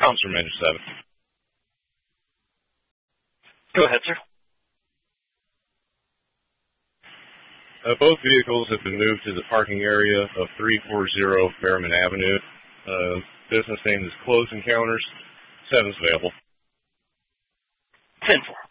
Officer Manager 7. Go ahead, sir. Both vehicles have been moved to the parking area of 340 Fairman Avenue. Business name is Close Encounters. 7's available. 10-4.